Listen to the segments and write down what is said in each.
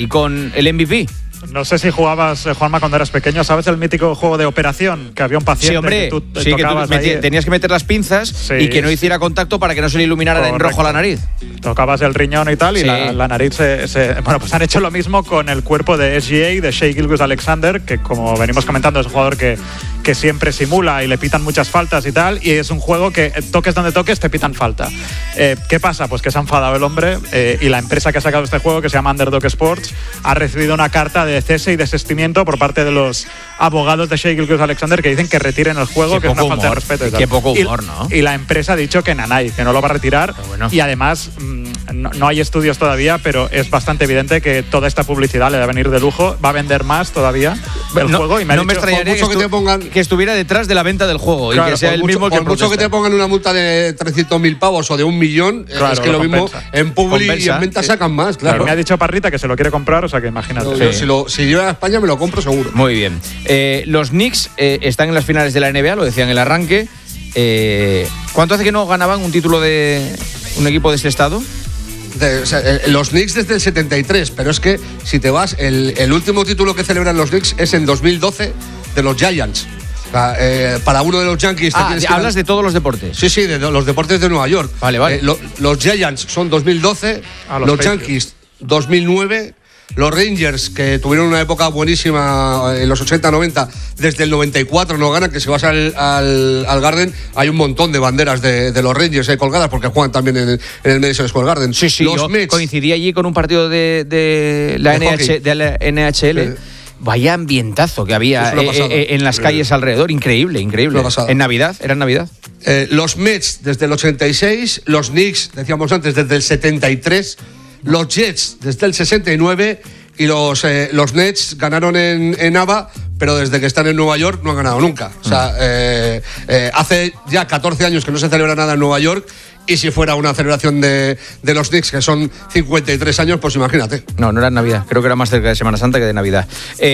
y con el MVP. No sé si jugabas, Juanma, cuando eras pequeño. ¿Sabes el mítico juego de Operación? Que había un paciente, sí, hombre, que tú sí, tocabas que tú tenías que meter las pinzas, sí, y que no hiciera contacto para que no se le iluminara en rojo la nariz. Tocabas el riñón y tal, y la nariz Bueno, pues han hecho lo mismo con el cuerpo de SGA, de Shai Gilgeous-Alexander, que como venimos comentando es un jugador que siempre simula y le pitan muchas faltas y tal, y es un juego que toques donde toques te pitan falta. ¿Qué pasa? Pues que se ha enfadado el hombre, y la empresa que ha sacado este juego, que se llama Underdog Sports, ha recibido una carta de cese y desestimiento por parte de los abogados de Shai Gilgeous-Alexander, que dicen que retiren el juego, que es una falta de respeto. Qué poco humor, ¿no? Y la empresa ha dicho que nanay, que no lo va a retirar. Bueno. Y además, no hay estudios todavía, pero es bastante evidente que toda esta publicidad le va a venir de lujo, va a vender más todavía el juego. Y me extrañaría que estuviera detrás de la venta del juego, claro, y que sea el mismo que por mucho que te pongan una multa de 300.000 pavos o de 1 millón, claro, es que lo mismo en publi y en venta sacan más, claro. Me ha dicho Parrita que se lo quiere comprar, o sea que imagínate. Si yo a España me lo compro seguro. Muy bien. Los Knicks están en las finales de la NBA, lo decían en el arranque. ¿Cuánto hace que no ganaban un título de un equipo de este estado? Los Knicks desde el 73, pero es que si te vas, el último título que celebran los Knicks es en 2012 de los Giants. Para uno de los Yankees. ¿Hablas de todos los deportes? Sí, de los deportes de Nueva York. Vale. Los Giants son 2012, los Yankees 2009. Los Rangers, que tuvieron una época buenísima en los 80-90, desde el 94 no ganan, que si vas al Garden hay un montón de banderas de los Rangers colgadas, porque juegan también en el Madison Square Garden. Sí, los Mets, coincidí allí con un partido de la NHL. Sí. Vaya ambientazo que había en las calles alrededor, increíble. ¿En Navidad? ¿Era en Navidad? Los Mets desde el 86, los Knicks, decíamos antes, desde el 73, los Jets desde el 69 y los Nets ganaron en ABA, pero desde que están en Nueva York no han ganado nunca. O sea, hace ya 14 años que no se celebra nada en Nueva York. Y si fuera una celebración de los Knicks, que son 53 años, pues imagínate. No era en Navidad. Creo que era más cerca de Semana Santa que de Navidad.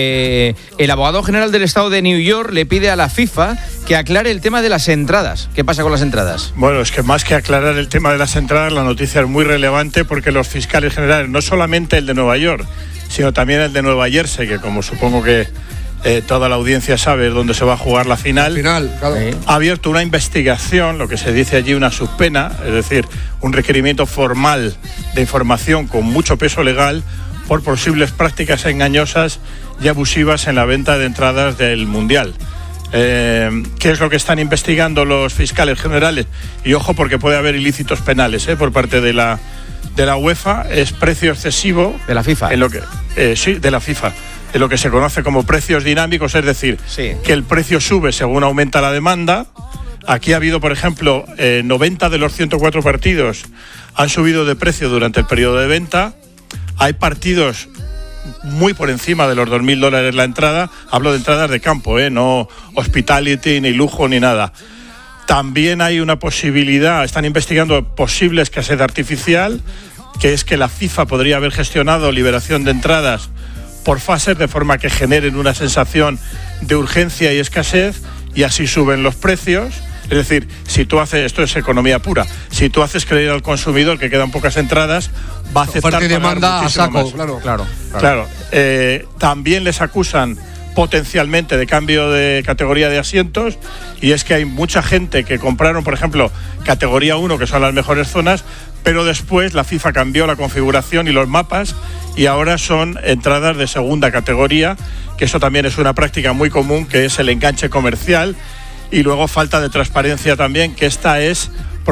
El abogado general del estado de New York le pide a la FIFA que aclare el tema de las entradas. ¿Qué pasa con las entradas? Bueno, es que más que aclarar el tema de las entradas, la noticia es muy relevante, porque los fiscales generales, no solamente el de Nueva York, sino también el de Nueva Jersey, que como supongo que toda la audiencia sabe dónde se va a jugar la final, claro. Ha abierto una investigación, lo que se dice allí una subpena, es decir, un requerimiento formal de información con mucho peso legal por posibles prácticas engañosas y abusivas en la venta de entradas del Mundial. ¿Qué es lo que están investigando los fiscales generales? Y ojo, porque puede haber ilícitos penales por parte de la UEFA. Es precio excesivo de la FIFA. En lo que sí, de la FIFA. En lo que se conoce como precios dinámicos, es decir, que el precio sube según aumenta la demanda. Aquí ha habido, por ejemplo, 90 de los 104 partidos han subido de precio durante el periodo de venta. Hay partidos muy por encima de los $2.000 la entrada. Hablo de entradas de campo, no hospitality, ni lujo, ni nada. También hay una posibilidad, están investigando posible escasez artificial, que es que la FIFA podría haber gestionado liberación de entradas por fases, de forma que generen una sensación de urgencia y escasez, y así suben los precios. Es decir, si tú haces, esto es economía pura, si tú haces creer al consumidor que quedan pocas entradas, va a aceptar pagar demanda a saco, más. Claro. También les acusan potencialmente de cambio de categoría de asientos, y es que hay mucha gente que compraron, por ejemplo, categoría 1, que son las mejores zonas, pero después la FIFA cambió la configuración y los mapas, y ahora son entradas de segunda categoría, que eso también es una práctica muy común, que es el enganche comercial. Y luego falta de transparencia también, que esta es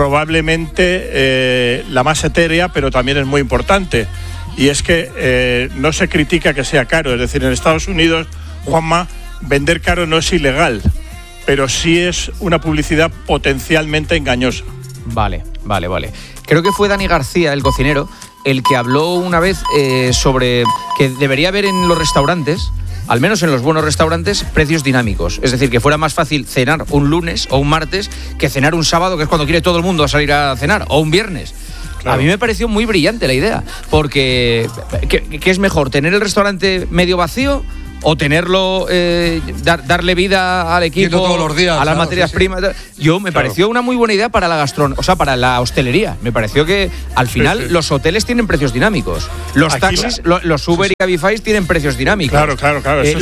probablemente la más etérea, pero también es muy importante. Y es que no se critica que sea caro. Es decir, en Estados Unidos, Juanma, vender caro no es ilegal, pero sí es una publicidad potencialmente engañosa. Vale. Creo que fue Dani García, el cocinero, el que habló una vez sobre que debería haber en los restaurantes, al menos en los buenos restaurantes, precios dinámicos. Es decir, que fuera más fácil cenar un lunes o un martes que cenar un sábado, que es cuando quiere todo el mundo a salir a cenar, o un viernes. Claro. A mí me pareció muy brillante la idea, porque ¿qué es mejor, tener el restaurante medio vacío o tenerlo, darle vida al equipo, todos los días, a las materias primas. Yo me pareció una muy buena idea para la para la hostelería. Me pareció que al final los hoteles tienen precios dinámicos, los taxis, los Uber y Cabify tienen precios dinámicos. Claro.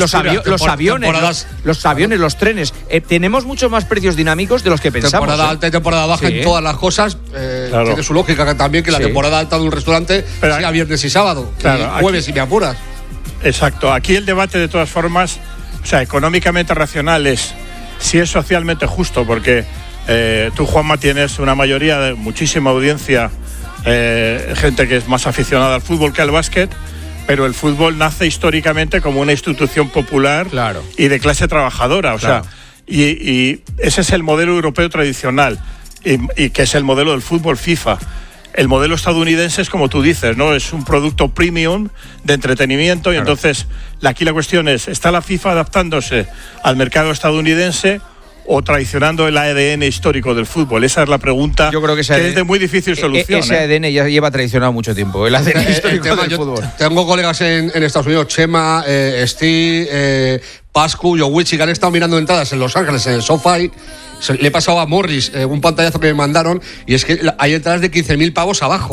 Los aviones, los trenes, tenemos mucho más precios dinámicos de los que pensamos. Temporada alta y temporada baja en todas las cosas. Tiene su lógica también que la temporada alta de un restaurante sea viernes y sábado, y jueves, si me apuras. Exacto. Aquí el debate, de todas formas, o sea, económicamente racional es si es socialmente justo, porque tú, Juanma, tienes una mayoría de muchísima audiencia, gente que es más aficionada al fútbol que al básquet, pero el fútbol nace históricamente como una institución popular y de clase trabajadora, o sea, y ese es el modelo europeo tradicional y que es el modelo del fútbol FIFA. El modelo estadounidense es como tú dices, ¿no? Es un producto premium de entretenimiento y entonces aquí la cuestión es, ¿está la FIFA adaptándose al mercado estadounidense o traicionando el ADN histórico del fútbol? Esa es la pregunta. Yo creo que es de muy difícil solución. Ese ADN ya lleva traicionado mucho tiempo, el ADN histórico del fútbol. Tengo colegas en Estados Unidos, Chema, Steve, Pascu, Jowichi, que han estado mirando entradas en Los Ángeles, en el SoFi. Le he pasado a Morris un pantallazo que me mandaron y es que hay entradas de 15.000 pavos abajo.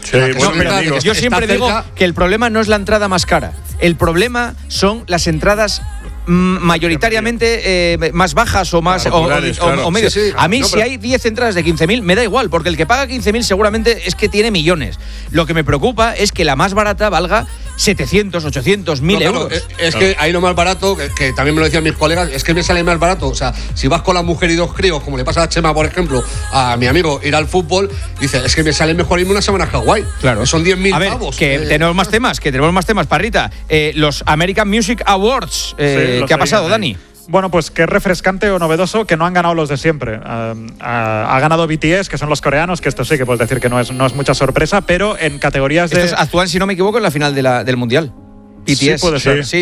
Yo siempre digo que el problema no es la entrada más cara. El problema son las entradas mayoritariamente más bajas o más o medias. A mí, si hay 10 entradas de 15.000, me da igual, porque el que paga 15.000 seguramente es que tiene millones. Lo que me preocupa es que la más barata valga 700, 800, 1.000 euros. Es que ahí lo más barato, que también me lo decían mis colegas, es que me sale más barato. O sea, si vas con la mujer y 2 críos, como le pasa a Chema, por ejemplo, a mi amigo, ir al fútbol, dice, es que me sale mejor irme una semana a Hawái. Claro. Son 10.000 pavos. Que tenemos más temas, Parrita. Los American Music Awards, ¿qué ha pasado, Dani? Bueno, pues que es refrescante o novedoso que no han ganado los de siempre. Ha ganado BTS, que son los coreanos, que esto sí que puedes decir que no es mucha sorpresa, pero en categorías de... Estos actúan, si no me equivoco, en la final del Mundial. BTS. Sí, puede ser. Sí,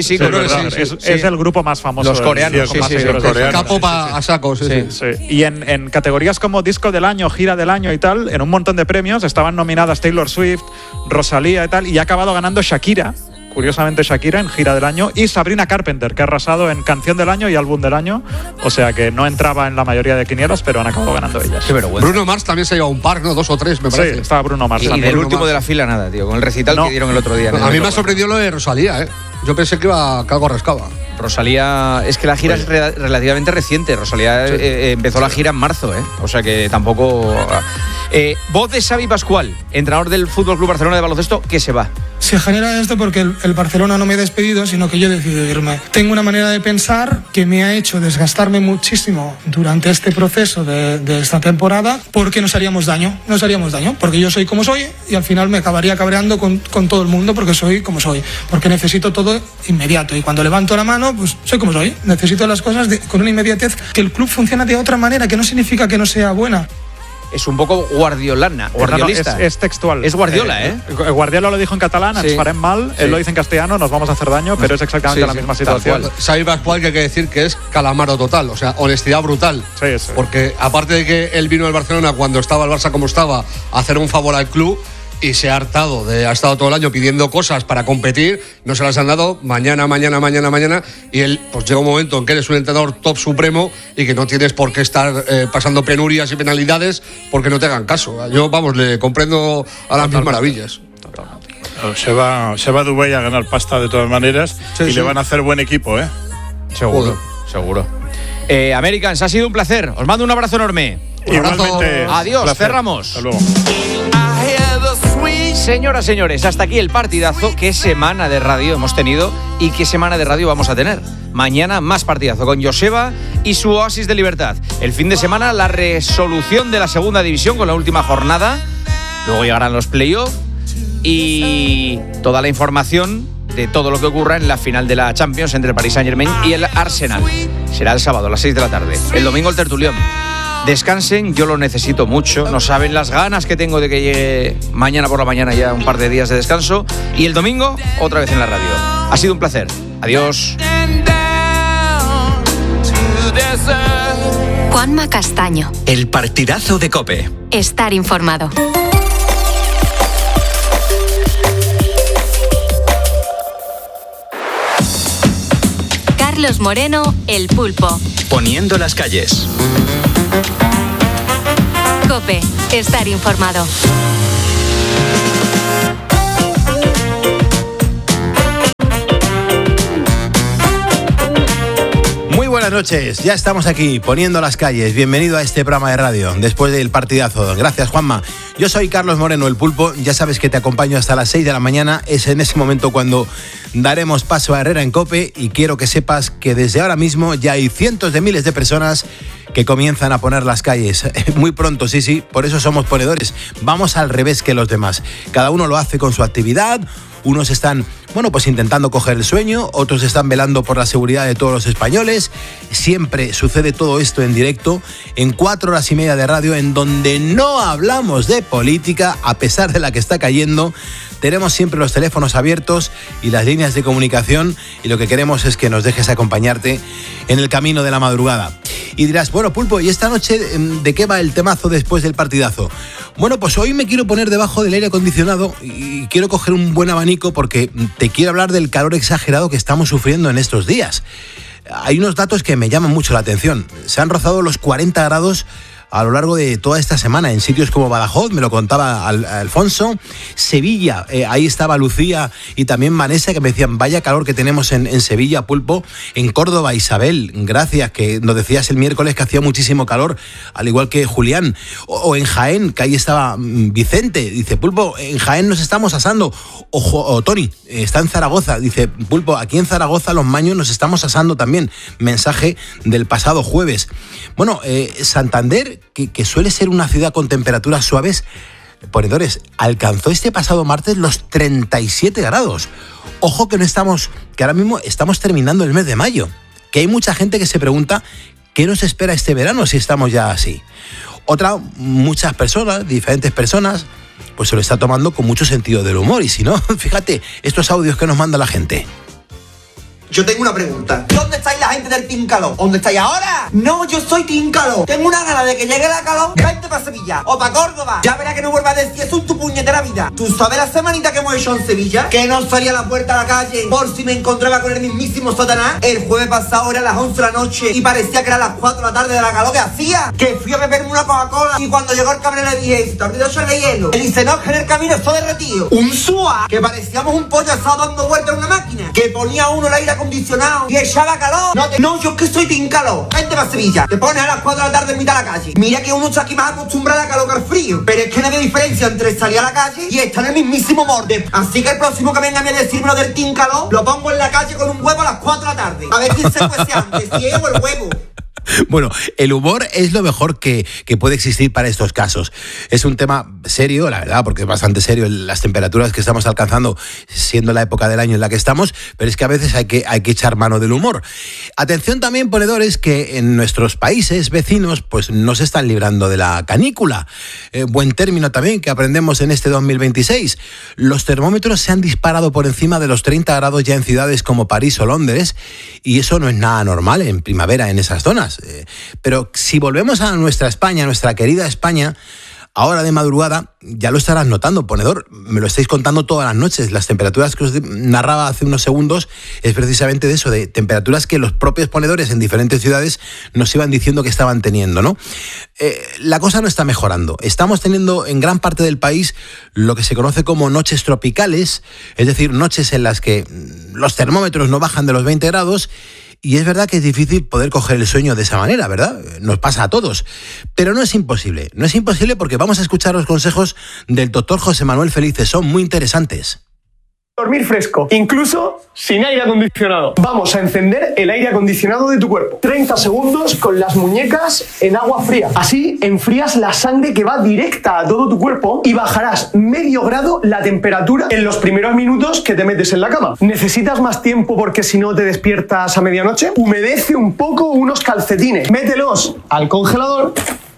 es el grupo más famoso. Los coreanos. Capo a saco, sí. Y en categorías como Disco del Año, Gira del Año y tal, en un montón de premios estaban nominadas Taylor Swift, Rosalía y tal, y ha acabado ganando Shakira. Curiosamente Shakira en Gira del Año y Sabrina Carpenter, que ha arrasado en Canción del Año y Álbum del Año, o sea que no entraba en la mayoría de quinielas, pero han acabado ganando ellas. Qué vergüenza. Bruno Mars también se llevó un par, ¿no? 2 o 3, me parece. Sí, estaba Bruno Mars. Y del último de la fila nada, tío, con el recital que dieron el otro día. A mí me ha sorprendido lo de Rosalía, Yo pensé que algo rascaba. Rosalía, es que la gira es relativamente reciente. Rosalía empezó la gira en marzo, o sea que tampoco... voz de Xavi Pascual, entrenador del FC Barcelona de baloncesto, que se va. Se genera esto porque el Barcelona no me ha despedido, sino que yo he decidido irme. Tengo una manera de pensar que me ha hecho desgastarme muchísimo durante este proceso de esta temporada, porque nos haríamos daño, porque yo soy como soy y al final me acabaría cabreando con todo el mundo porque soy como soy, porque necesito todo inmediato y cuando levanto la mano, pues soy como soy, necesito las cosas con una inmediatez, que el club funciona de otra manera, que no significa que no sea buena. Es un poco guardiolista. No, es textual. Es Guardiola, Guardiola lo dijo en catalán, ens farem mal, él lo dice en castellano, nos vamos a hacer daño, pero es exactamente la misma situación. Xavi Pascual, que hay que decir que es calamaro total, o sea, honestidad brutal. Sí. Porque aparte de que él vino al Barcelona cuando estaba el Barça como estaba, a hacer un favor al club, y se ha hartado, ha estado todo el año pidiendo cosas para competir, no se las han dado, mañana, y él, pues llega un momento en que eres un entrenador top supremo y que no tienes por qué estar pasando penurias y penalidades porque no te hagan caso. Yo, le comprendo a las mil maravillas. Se va a Dubái a ganar pasta de todas maneras le van a hacer buen equipo, Seguro. Americans, ha sido un placer. Os mando un abrazo enorme. Igualmente. Adiós, cerramos. Hasta luego. Señoras, señores, hasta aquí el partidazo. Qué semana de radio hemos tenido y qué semana de radio vamos a tener. Mañana más partidazo con Joseba y su oasis de libertad. El fin de semana la resolución de la segunda división con la última jornada. Luego llegarán los playoffs y toda la información de todo lo que ocurra en la final de la Champions entre el Paris Saint-Germain y el Arsenal. Será el sábado a las 6 de la tarde. El domingo el tertulión. Descansen, yo lo necesito mucho. No saben las ganas que tengo de que llegue mañana por la mañana ya un par de días de descanso. Y el domingo, otra vez en la radio. Ha sido un placer. Adiós. Juanma Castaño. El partidazo de COPE. Estar informado. Carlos Moreno, El Pulpo. Poniendo las calles. COPE. Estar informado. Muy buenas noches, ya estamos aquí poniendo las calles. Bienvenido a este programa de radio después del partidazo. Gracias, Juanma. Yo soy Carlos Moreno, El Pulpo. Ya sabes que te acompaño hasta las 6 de la mañana. Es en ese momento cuando daremos paso a Herrera en COPE y quiero que sepas que desde ahora mismo ya hay cientos de miles de personas que comienzan a poner las calles. Muy pronto, sí, por eso somos ponedores. Vamos al revés que los demás. Cada uno lo hace con su actividad. Unos están, pues intentando coger el sueño, otros están velando por la seguridad de todos los españoles. Siempre sucede todo esto en directo, en 4 horas y media de radio, en donde no hablamos de política, a pesar de la que está cayendo. Tenemos siempre los teléfonos abiertos y las líneas de comunicación, y lo que queremos es que nos dejes acompañarte en el camino de la madrugada. Y dirás, Pulpo, ¿y esta noche de qué va el temazo después del partidazo? Pues hoy me quiero poner debajo del aire acondicionado y quiero coger un buen abanico porque te quiero hablar del calor exagerado que estamos sufriendo en estos días. Hay unos datos que me llaman mucho la atención. Se han rozado los 40 grados a lo largo de toda esta semana en sitios como Badajoz, me lo contaba Alfonso, Sevilla, ahí estaba Lucía y también Vanessa, que me decían, vaya calor que tenemos en Sevilla, Pulpo. En Córdoba, Isabel, gracias, que nos decías el miércoles que hacía muchísimo calor, al igual que Julián. O en Jaén, que ahí estaba Vicente, dice, Pulpo, en Jaén nos estamos asando. O Tony, está en Zaragoza, dice, Pulpo, aquí en Zaragoza los maños nos estamos asando también. Mensaje del pasado jueves. Santander, que suele ser una ciudad con temperaturas suaves, ponedores, alcanzó este pasado martes los 37 grados. Ojo que que ahora mismo estamos terminando el mes de mayo, que hay mucha gente que se pregunta qué nos espera este verano si estamos ya así. Muchas personas, diferentes personas, pues se lo está tomando con mucho sentido del humor, y si no, fíjate, estos audios que nos manda la gente. Yo tengo una pregunta. ¿Dónde estáis la gente del Team Calor? ¿Dónde estáis ahora? No, yo soy Team Calor. Tengo una gana de que llegue la calor. Vente para Sevilla o para Córdoba. Ya verás que no vuelva a decir eso en tu puñetera vida. ¿Tú sabes la semanita que hemos hecho en Sevilla? Que no salía a la puerta a la calle por si me encontraba con el mismísimo Satanás. El jueves pasado era las 11 de la noche y parecía que era las 4 de la tarde de la calor que hacía. Que fui a beberme una Coca-Cola y cuando llegó el cabrón le dije, ¿te has olvidado echarle hielo? Me dice, no, que en el camino está derretido. Un SUA, que parecíamos un pollo asado dando vueltas en una máquina. Que ponía uno el aire acondicionado y echaba calor. No, yo es que soy Team Calor. Vente para Sevilla. Te pones a las 4 de la tarde en mitad de la calle. Mira que uno está aquí más acostumbrado a calor que al frío. Pero es que no hay diferencia entre salir a la calle y estar en el mismísimo borde. Así que el próximo que venga a mí a decirme lo del Team Calor, lo pongo en la calle con un huevo a las 4 de la tarde. A ver quién se cuece antes, si es o el huevo. El humor es lo mejor que puede existir para estos casos. Es un tema serio, la verdad, porque es bastante serio las temperaturas que estamos alcanzando, siendo la época del año en la que estamos, pero es que a veces hay que echar mano del humor. Atención también, ponedores, que en nuestros países vecinos pues no se están librando de la canícula. Buen término también que aprendemos en este 2026. Los termómetros se han disparado por encima de los 30 grados ya en ciudades como París o Londres, y eso no es nada normal en primavera en esas zonas. Pero si volvemos a nuestra España, nuestra querida España, ahora de madrugada, ya lo estarás notando, ponedor, me lo estáis contando todas las noches. Las temperaturas que os narraba hace unos segundos es precisamente de eso, de temperaturas que los propios ponedores en diferentes ciudades nos iban diciendo que estaban teniendo, ¿no? La cosa no está mejorando. Estamos teniendo en gran parte del país lo que se conoce como noches tropicales, es decir, noches en las que los termómetros no bajan de los 20 grados. Y es verdad que es difícil poder coger el sueño de esa manera, ¿verdad? Nos pasa a todos. Pero no es imposible. No es imposible porque vamos a escuchar los consejos del doctor José Manuel Felices. Son muy interesantes. Dormir fresco, incluso sin aire acondicionado. Vamos a encender el aire acondicionado de tu cuerpo. 30 segundos con las muñecas en agua fría. Así enfrías la sangre que va directa a todo tu cuerpo y bajarás medio grado la temperatura en los primeros minutos que te metes en la cama. ¿Necesitas más tiempo porque si no te despiertas a medianoche? Humedece un poco unos calcetines. Mételos al congelador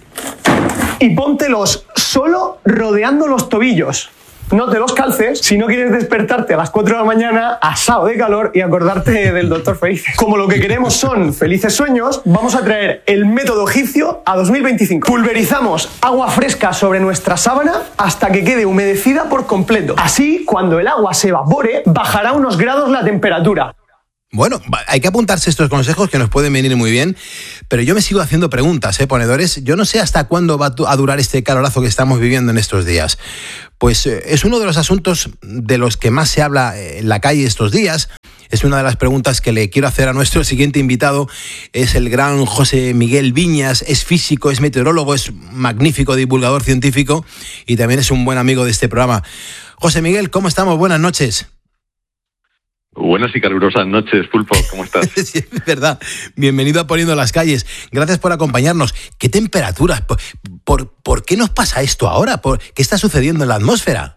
y póntelos solo rodeando los tobillos. No te los calces si no quieres despertarte a las 4 de la mañana asado de calor y acordarte del doctor Felices. Como lo que queremos son felices sueños, vamos a traer el método egipcio a 2025. Pulverizamos agua fresca sobre nuestra sábana hasta que quede humedecida por completo. Así, cuando el agua se evapore, bajará unos grados la temperatura. Bueno, hay que apuntarse estos consejos que nos pueden venir muy bien, pero yo me sigo haciendo preguntas, ponedores. Yo no sé hasta cuándo va a durar este calorazo que estamos viviendo en estos días. Pues es uno de los asuntos de los que más se habla en la calle estos días. Es una de las preguntas que le quiero hacer a nuestro siguiente invitado. Es el gran José Miguel Viñas, es físico, es meteorólogo, es magnífico divulgador científico y también es un buen amigo de este programa. José Miguel, ¿cómo estamos? Buenas noches. Buenas y calurosas noches, Pulpo, ¿cómo estás? Sí, es verdad. Bienvenido a Poniendo las Calles. Gracias por acompañarnos. ¿Qué temperaturas? ¿Por qué nos pasa esto ahora? ¿Qué está sucediendo en la atmósfera?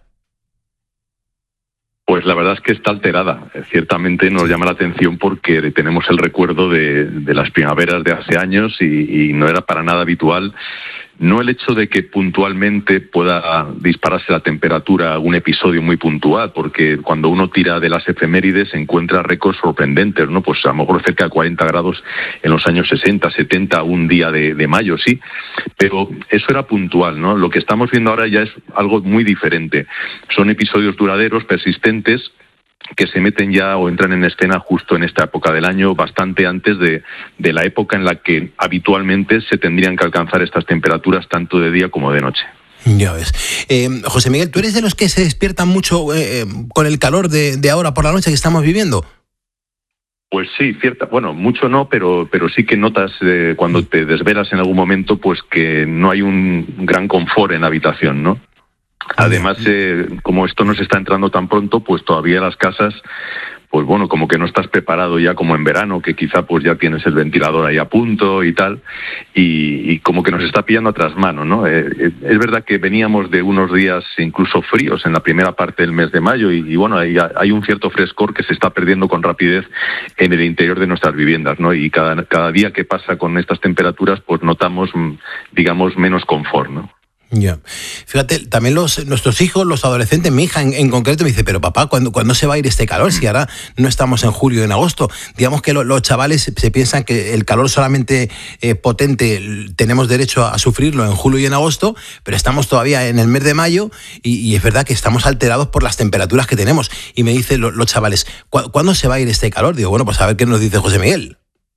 Pues la verdad es que está alterada. Ciertamente nos llama la atención porque tenemos el recuerdo de las primaveras de hace años y no era para nada habitual. No el hecho de que puntualmente pueda dispararse la temperatura, un episodio muy puntual, porque cuando uno tira de las efemérides encuentra récords sorprendentes, ¿no? Pues a lo mejor cerca de 40 grados en los años 60, 70, un día de mayo, sí. Pero eso era puntual, ¿no? Lo que estamos viendo ahora ya es algo muy diferente. Son episodios duraderos, persistentes, que se meten ya o entran en escena justo en esta época del año, bastante antes de la época en la que habitualmente se tendrían que alcanzar estas temperaturas tanto de día como de noche. Ya ves. José Miguel, ¿tú eres de los que se despiertan mucho con el calor de ahora por la noche que estamos viviendo? Pues sí, bueno, mucho no, pero sí que notas cuando te desvelas en algún momento pues que no hay un gran confort en la habitación, ¿no? Además, como esto nos está entrando tan pronto, pues todavía las casas, pues bueno, como que no estás preparado ya como en verano, que quizá pues ya tienes el ventilador ahí a punto y tal, y como que nos está pillando a trasmano, ¿no? Es verdad que veníamos de unos días incluso fríos en la primera parte del mes de mayo y bueno, hay un cierto frescor que se está perdiendo con rapidez en el interior de nuestras viviendas, ¿no? Y cada día que pasa con estas temperaturas, pues notamos, digamos, menos confort, ¿no? Ya. Fíjate, también nuestros hijos, los adolescentes, mi hija en concreto me dice, pero papá, ¿cuándo se va a ir este calor? Si ahora no estamos en julio o en agosto. Digamos que los chavales se piensan que el calor solamente potente tenemos derecho a sufrirlo en julio y en agosto, pero estamos todavía en el mes de mayo y es verdad que estamos alterados por las temperaturas que tenemos. Y me dicen los chavales, ¿cuándo se va a ir este calor? Digo, bueno, pues a ver qué nos dice José Miguel.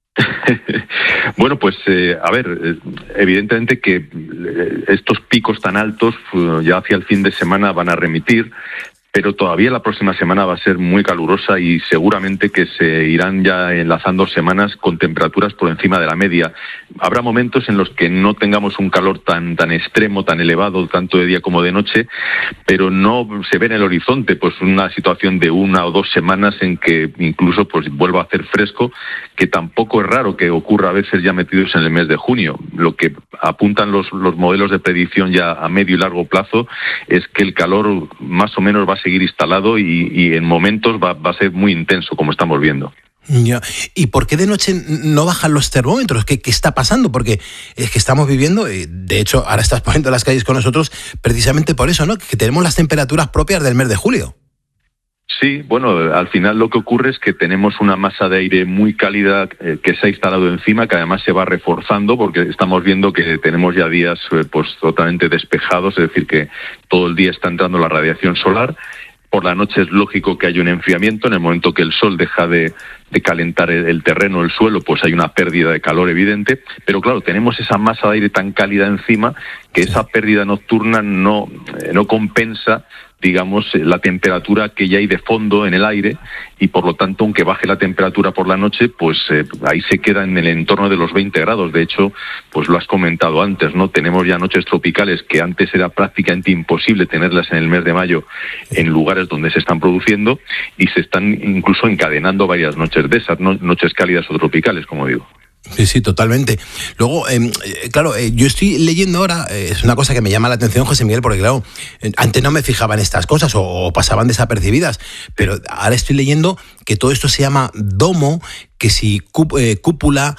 Bueno, pues a ver, evidentemente que estos picos tan altos ya hacia el fin de semana van a remitir, pero todavía la próxima semana va a ser muy calurosa y seguramente que se irán ya enlazando semanas con temperaturas por encima de la media. Habrá momentos en los que no tengamos un calor tan extremo, tan elevado, tanto de día como de noche, pero no se ve en el horizonte pues una situación de 1 o 2 semanas en que incluso pues vuelva a hacer fresco, que tampoco es raro que ocurra a veces ya metidos en el mes de junio. Lo que apuntan los modelos de predicción ya a medio y largo plazo es que el calor más o menos va a seguir instalado y en momentos va a ser muy intenso, como estamos viendo. Ya. ¿Y por qué de noche no bajan los termómetros? ¿Qué está pasando? Porque es que estamos viviendo, de hecho, ahora estás poniendo las calles con nosotros precisamente por eso, ¿no? Que tenemos las temperaturas propias del mes de julio. Sí, bueno, al final lo que ocurre es que tenemos una masa de aire muy cálida que se ha instalado encima, que además se va reforzando porque estamos viendo que tenemos ya días pues totalmente despejados, es decir, que todo el día está entrando la radiación solar. Por la noche es lógico que haya un enfriamiento. En el momento que el sol deja de calentar el terreno, el suelo, pues hay una pérdida de calor evidente. Pero claro, tenemos esa masa de aire tan cálida encima que esa pérdida nocturna no compensa, digamos, la temperatura que ya hay de fondo en el aire y por lo tanto, aunque baje la temperatura por la noche, pues ahí se queda en el entorno de los 20 grados. De hecho, pues lo has comentado antes, ¿no? Tenemos ya noches tropicales que antes era prácticamente imposible tenerlas en el mes de mayo en lugares donde se están produciendo y se están incluso encadenando varias noches de esas, ¿no? Noches cálidas o tropicales, como digo. Sí, totalmente. Luego, claro, yo estoy leyendo ahora, es una cosa que me llama la atención, José Miguel, porque claro, antes no me fijaba en estas cosas o pasaban desapercibidas, pero ahora estoy leyendo que todo esto se llama domo, que si cúpula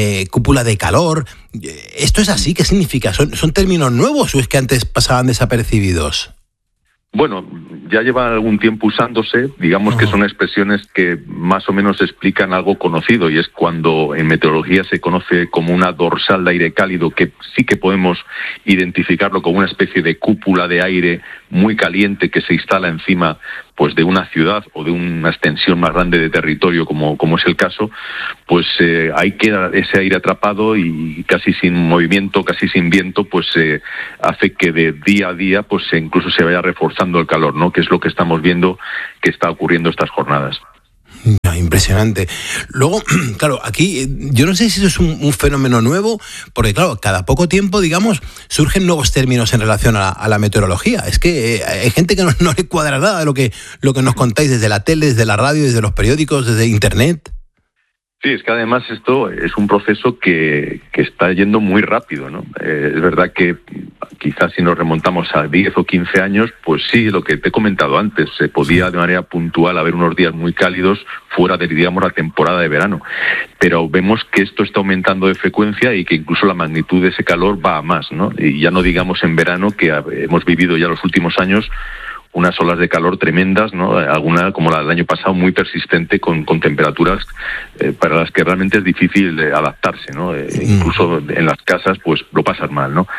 de calor. ¿Esto es así? ¿Qué significa? ¿Son términos nuevos o es que antes pasaban desapercibidos? Bueno, ya llevan algún tiempo usándose, digamos que son expresiones que más o menos explican algo conocido y es cuando en meteorología se conoce como una dorsal de aire cálido, que sí que podemos identificarlo como una especie de cúpula de aire muy caliente que se instala encima pues de una ciudad o de una extensión más grande de territorio como es el caso, pues ahí queda ese aire atrapado y casi sin movimiento, casi sin viento, pues hace que de día a día pues incluso se vaya reforzando el calor, ¿no? Que es lo que estamos viendo que está ocurriendo estas jornadas. Impresionante. Luego, claro, aquí yo no sé si eso es un fenómeno nuevo, porque claro, cada poco tiempo, digamos, surgen nuevos términos en relación a la meteorología. Es que hay gente que no le cuadra nada de lo que nos contáis desde la tele, desde la radio, desde los periódicos, desde internet. Sí, es que además esto es un proceso que está yendo muy rápido, ¿no? Es verdad que quizás si nos remontamos a 10 o 15 años, pues sí, lo que te he comentado antes, se podía de manera puntual haber unos días muy cálidos fuera de, digamos, la temporada de verano. Pero vemos que esto está aumentando de frecuencia y que incluso la magnitud de ese calor va a más, ¿no? Y ya no digamos en verano, que hemos vivido ya los últimos años unas olas de calor tremendas, ¿no? Alguna, como la del año pasado, muy persistente, con temperaturas para las que realmente es difícil adaptarse, ¿no? Incluso en las casas, pues lo pasas mal, ¿no?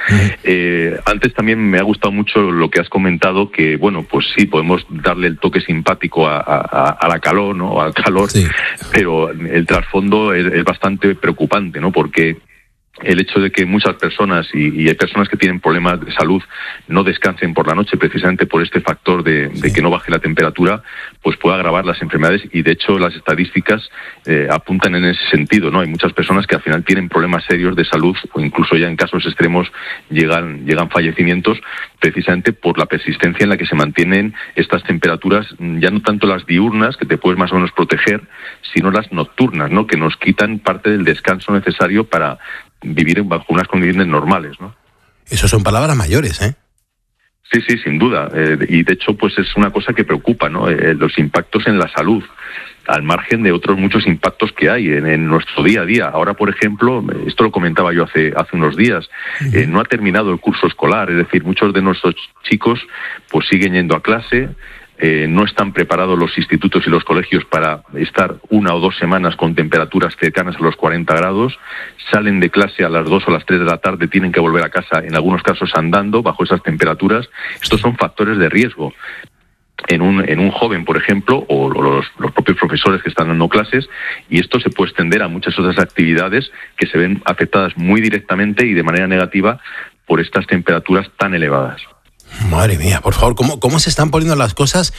Antes también me ha gustado mucho lo que has comentado, que, bueno, pues sí, podemos darle el toque simpático a la calor, ¿no? Al calor, sí. Pero el trasfondo es bastante preocupante, ¿no? Porque el hecho de que muchas personas, y hay personas que tienen problemas de salud, no descansen por la noche precisamente por este factor de que no baje la temperatura, pues puede agravar las enfermedades, y de hecho las estadísticas apuntan en ese sentido, ¿no? Hay muchas personas que al final tienen problemas serios de salud, o incluso ya en casos extremos llegan fallecimientos, precisamente por la persistencia en la que se mantienen estas temperaturas, ya no tanto las diurnas, que te puedes más o menos proteger, sino las nocturnas, ¿no? Que nos quitan parte del descanso necesario para vivir bajo unas condiciones normales, ¿no? Eso son palabras mayores, ¿eh? Sí, sin duda. Y de hecho, pues es una cosa que preocupa, ¿no? Los impactos en la salud, al margen de otros muchos impactos que hay en nuestro día a día. Ahora, por ejemplo, esto lo comentaba yo hace unos días, no ha terminado el curso escolar, es decir, muchos de nuestros chicos pues siguen yendo a clase. No están preparados los institutos y los colegios para estar 1 o 2 semanas con temperaturas cercanas a los 40 grados, salen de clase a las 2 o las 3 de la tarde, tienen que volver a casa, en algunos casos andando, bajo esas temperaturas. Estos son factores de riesgo en un joven, por ejemplo, o los propios profesores que están dando clases, y esto se puede extender a muchas otras actividades que se ven afectadas muy directamente y de manera negativa por estas temperaturas tan elevadas. Madre mía, por favor, ¿cómo se están poniendo las cosas?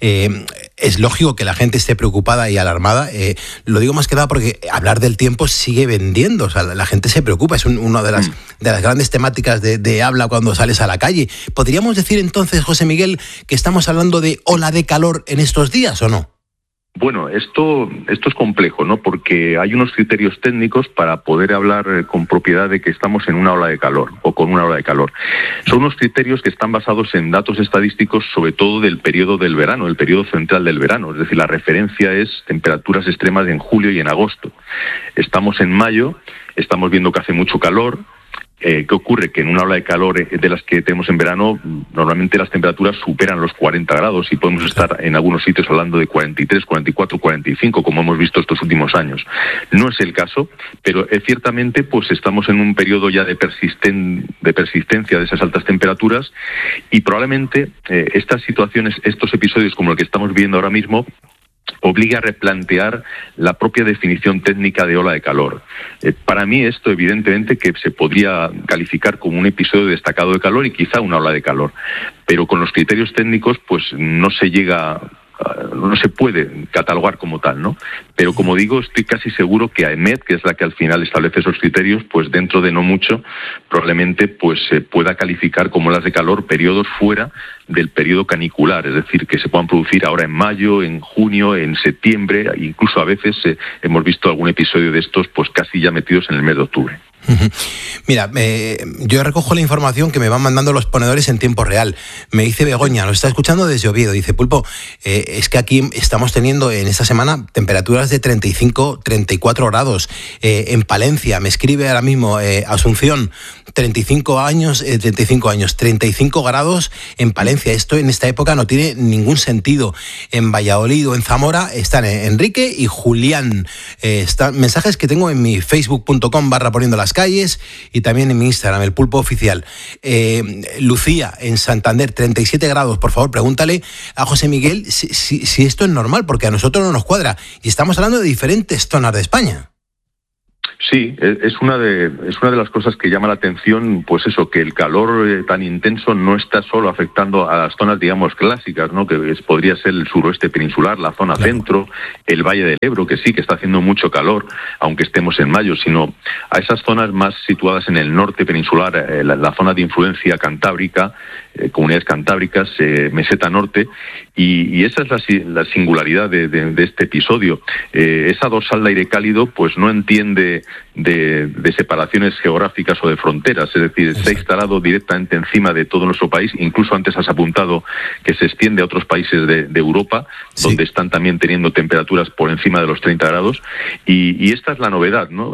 Es lógico que la gente esté preocupada y alarmada. Lo digo más que nada porque hablar del tiempo sigue vendiendo. O sea, la gente se preocupa. Es una de las grandes temáticas de habla cuando sales a la calle. ¿Podríamos decir entonces, José Miguel, que estamos hablando de ola de calor en estos días o no? Bueno, esto es complejo, ¿no? Porque hay unos criterios técnicos para poder hablar con propiedad de que estamos en una ola de calor o con una ola de calor. Son unos criterios que están basados en datos estadísticos, sobre todo del periodo del verano, el periodo central del verano. Es decir, la referencia es temperaturas extremas en julio y en agosto. Estamos en mayo, estamos viendo que hace mucho calor. ¿Qué ocurre? Que en una ola de calor de las que tenemos en verano, normalmente las temperaturas superan los 40 grados y podemos estar en algunos sitios hablando de 43, 44, 45, como hemos visto estos últimos años. No es el caso, pero ciertamente pues estamos en un periodo ya de persistencia de esas altas temperaturas, y probablemente estas situaciones, estos episodios como el que estamos viendo ahora mismo, obliga a replantear la propia definición técnica de ola de calor. Para mí esto evidentemente que se podría calificar como un episodio destacado de calor y quizá una ola de calor, pero con los criterios técnicos pues no se puede catalogar como tal, ¿no? Pero como digo, estoy casi seguro que AEMET, que es la que al final establece esos criterios, pues dentro de no mucho probablemente pues se pueda calificar como olas de calor periodos fuera del periodo canicular, es decir, que se puedan producir ahora en mayo, en junio, en septiembre, incluso a veces hemos visto algún episodio de estos pues casi ya metidos en el mes de octubre. Mira, yo recojo la información que me van mandando los ponedores en tiempo real. Me dice Begoña, nos está escuchando desde Oviedo, dice: Pulpo, es que aquí estamos teniendo en esta semana temperaturas de 35, 34 grados. En Palencia, me escribe ahora mismo Asunción, 35 grados en Palencia. Esto en esta época no tiene ningún sentido. En Valladolid o en Zamora están Enrique y Julián. Están mensajes que tengo en mi facebook.com/poniendo las las calles y también en mi Instagram, el Pulpo Oficial. Lucía, en Santander, 37 grados. Por favor, pregúntale a José Miguel si esto es normal, porque a nosotros no nos cuadra. Y estamos hablando de diferentes zonas de España. Sí, es una de las cosas que llama la atención, pues eso, que el calor tan intenso no está solo afectando a las zonas, digamos, clásicas, ¿no? Que podría ser el suroeste peninsular, la zona centro, el Valle del Ebro, que sí, que está haciendo mucho calor, aunque estemos en mayo, sino a esas zonas más situadas en el norte peninsular, la zona de influencia cantábrica, comunidades cantábricas, meseta norte, y esa es la singularidad de este episodio. Esa dorsal de aire cálido pues no entiende de separaciones geográficas o de fronteras, es decir, se ha instalado directamente encima de todo nuestro país. Incluso antes has apuntado que se extiende a otros países de Europa, donde están también teniendo temperaturas por encima de los 30 grados, y esta es la novedad, ¿no?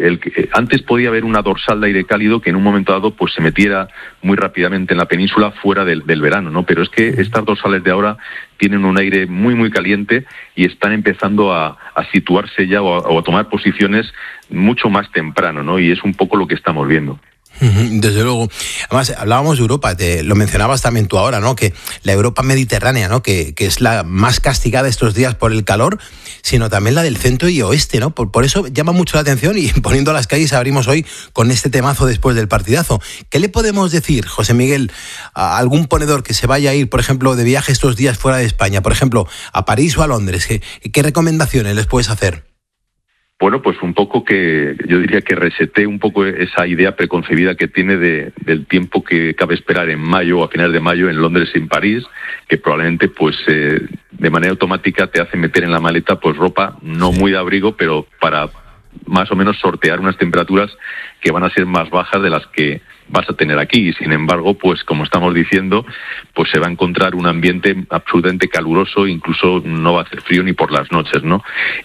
Antes podía haber una dorsal de aire cálido que en un momento dado pues se metiera muy rápidamente en la península fuera del verano, ¿no? Pero es que estas dorsales de ahora tienen un aire muy, muy caliente y están empezando a situarse ya o a tomar posiciones mucho más temprano, ¿no? Y es un poco lo que estamos viendo. Desde luego. Además, hablábamos de Europa, lo mencionabas también tú ahora, ¿no? Que la Europa mediterránea, ¿no? Que es la más castigada estos días por el calor, sino también la del centro y oeste, ¿no? Por eso llama mucho la atención, y poniendo las calles abrimos hoy con este temazo después del partidazo. ¿Qué le podemos decir, José Miguel, a algún ponedor que se vaya a ir, por ejemplo, de viaje estos días fuera de España, por ejemplo, a París o a Londres? ¿Qué recomendaciones les puedes hacer? Bueno, pues un poco que yo diría que resetee un poco esa idea preconcebida que tiene del tiempo que cabe esperar en mayo o a finales de mayo en Londres y en París, que probablemente pues de manera automática te hace meter en la maleta pues ropa no muy de abrigo, pero para más o menos sortear unas temperaturas que van a ser más bajas de las que vas a tener aquí. Y sin embargo, pues como estamos diciendo, pues se va a encontrar un ambiente absolutamente caluroso, incluso no va a hacer frío ni por las noches, ¿no?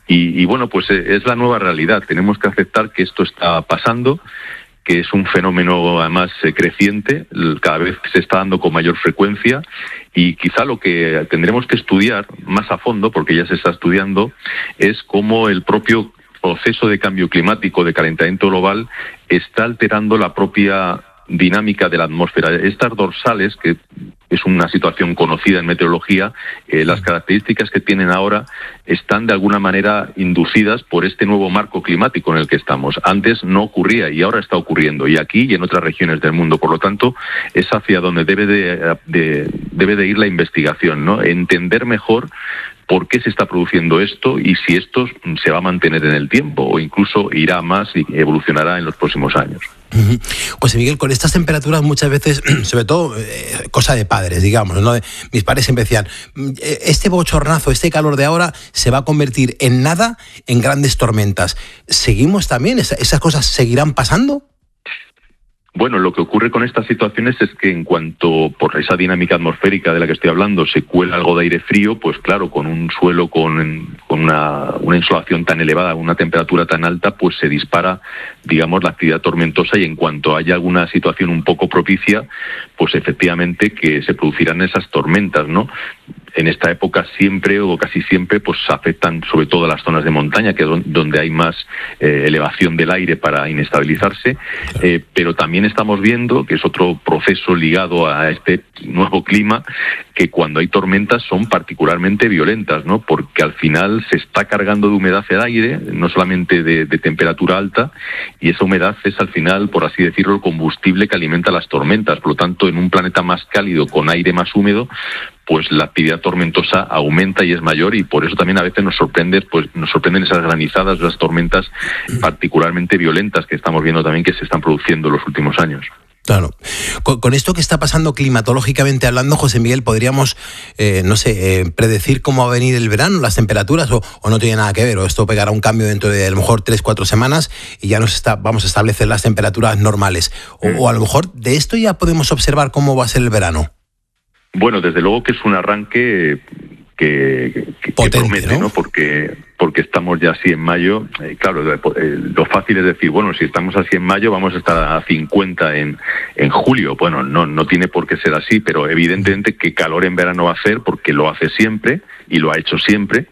Y bueno, pues es la nueva realidad. Tenemos que aceptar que esto está pasando, que es un fenómeno además creciente, cada vez se está dando con mayor frecuencia, y quizá lo que tendremos que estudiar más a fondo, porque ya se está estudiando, es cómo el propio proceso de cambio climático, de calentamiento global, está alterando la propia dinámica de la atmósfera. Estas dorsales, que es una situación conocida en meteorología, las características que tienen ahora están de alguna manera inducidas por este nuevo marco climático en el que estamos. Antes no ocurría y ahora está ocurriendo, y aquí y en otras regiones del mundo. Por lo tanto, es hacia donde debe de ir la investigación, ¿no? Entender mejor por qué se está produciendo esto y si esto se va a mantener en el tiempo o incluso irá más y evolucionará en los próximos años. José Miguel, con estas temperaturas muchas veces, sobre todo cosa de padres, digamos, ¿no? Mis padres siempre decían, este bochornazo, este calor de ahora se va a convertir en nada en grandes tormentas. ¿Seguimos también? ¿Esas cosas seguirán pasando? Bueno, lo que ocurre con estas situaciones es que en cuanto por esa dinámica atmosférica de la que estoy hablando se cuela algo de aire frío, pues claro, con un suelo con una insolación tan elevada, una temperatura tan alta, pues se dispara, digamos, la actividad tormentosa, y en cuanto haya alguna situación un poco propicia, pues efectivamente que se producirán esas tormentas, ¿no? En esta época siempre o casi siempre pues afectan sobre todo a las zonas de montaña, que es donde hay más elevación del aire para inestabilizarse, pero también estamos viendo, que es otro proceso ligado a este nuevo clima, que cuando hay tormentas son particularmente violentas, ¿no? Porque al final se está cargando de humedad el aire, no solamente de temperatura alta, y esa humedad es al final, por así decirlo, el combustible que alimenta las tormentas. Por lo tanto, en un planeta más cálido, con aire más húmedo, pues la actividad tormentosa aumenta y es mayor, y por eso también a veces nos sorprenden esas granizadas, esas tormentas particularmente violentas que estamos viendo también que se están produciendo en los últimos años. Claro. Con esto que está pasando climatológicamente hablando, José Miguel, podríamos, predecir cómo va a venir el verano, las temperaturas, o no tiene nada que ver, o esto pegará un cambio dentro de a lo mejor 3-4 semanas y ya vamos a establecer las temperaturas normales. O a lo mejor de esto ya podemos observar cómo va a ser el verano. Bueno, desde luego que es un arranque que promete, ¿no? Porque estamos ya así en mayo. Claro, lo fácil es decir, bueno, si estamos así en mayo, vamos a estar a 50 en julio. Bueno, no tiene por qué ser así, pero evidentemente que calor en verano va a hacer, porque lo hace siempre, y lo ha hecho siempre.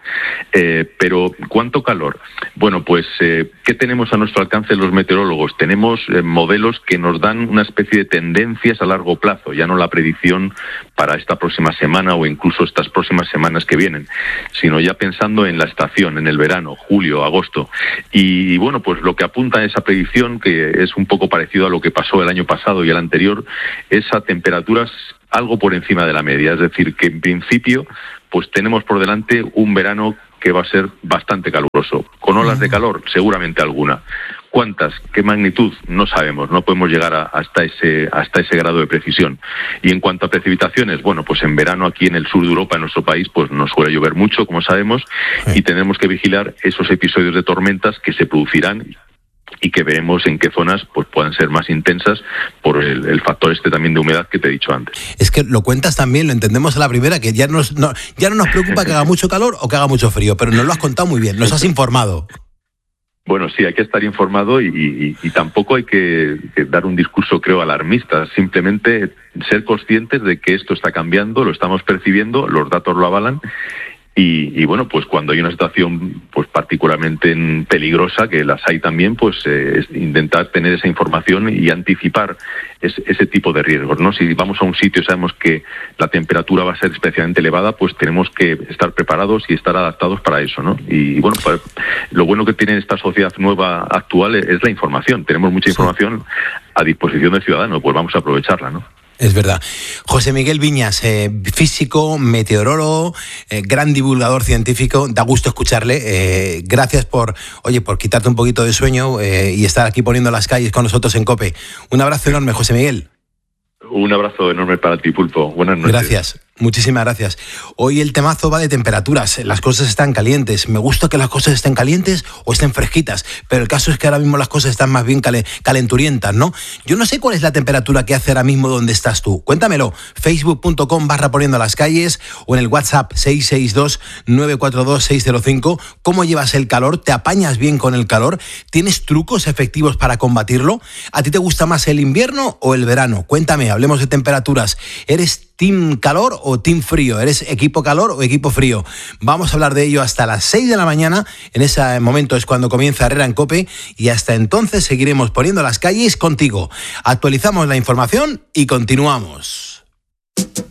Pero ¿cuánto calor? Bueno, pues ¿qué tenemos a nuestro alcance los meteorólogos? Tenemos modelos que nos dan una especie de tendencias a largo plazo, ya no la predicción para esta próxima semana o incluso estas próximas semanas que vienen, sino ya pensando en la estación, en el verano, julio, agosto. Y bueno, pues lo que apunta a esa predicción, que es un poco parecido a lo que pasó el año pasado y el anterior, es a temperaturas algo por encima de la media. Es decir, que en principio pues tenemos por delante un verano que va a ser bastante caluroso, con olas de calor, seguramente alguna. ¿Cuántas? ¿Qué magnitud? No sabemos, no podemos llegar hasta ese grado de precisión. Y en cuanto a precipitaciones, bueno, pues en verano aquí en el sur de Europa, en nuestro país, pues nos suele llover mucho, como sabemos, y tenemos que vigilar esos episodios de tormentas que se producirán y que veremos en qué zonas pues puedan ser más intensas por el factor también de humedad que te he dicho antes. Es que lo cuentas también, lo entendemos a la primera, que ya no nos preocupa que haga mucho calor o que haga mucho frío, pero nos lo has contado muy bien, nos has informado. Bueno, sí, hay que estar informado y tampoco hay que dar un discurso, creo, alarmista. Simplemente ser conscientes de que esto está cambiando, lo estamos percibiendo, los datos lo avalan. Y bueno, pues cuando hay una situación pues particularmente peligrosa, que las hay también, pues es intentar tener esa información y anticipar ese tipo de riesgos, ¿no? Si vamos a un sitio y sabemos que la temperatura va a ser especialmente elevada, pues tenemos que estar preparados y estar adaptados para eso, ¿no? Y bueno, pues, lo bueno que tiene esta sociedad nueva actual es la información. Tenemos mucha información a disposición del ciudadano, pues vamos a aprovecharla, ¿no? Es verdad. José Miguel Viñas, físico, meteorólogo, gran divulgador científico, da gusto escucharle. Gracias por quitarte un poquito de sueño y estar aquí poniendo las calles con nosotros en COPE. Un abrazo enorme, José Miguel. Un abrazo enorme para ti, Pulpo. Buenas noches. Gracias. Muchísimas gracias. Hoy el temazo va de temperaturas. Las cosas están calientes. Me gusta que las cosas estén calientes o estén fresquitas, pero el caso es que ahora mismo las cosas están más bien calenturientas, ¿no? Yo no sé cuál es la temperatura que hace ahora mismo donde estás tú. Cuéntamelo. Facebook.com/poniendo las calles o en el WhatsApp 662-942-605. ¿Cómo llevas el calor? ¿Te apañas bien con el calor? ¿Tienes trucos efectivos para combatirlo? ¿A ti te gusta más el invierno o el verano? Cuéntame, hablemos de temperaturas. ¿Eres team calor o team frío? ¿Eres equipo calor o equipo frío? Vamos a hablar de ello hasta las 6 de la mañana. En ese momento es cuando comienza Herrera en COPE y hasta entonces seguiremos poniendo las calles contigo. Actualizamos la información y continuamos.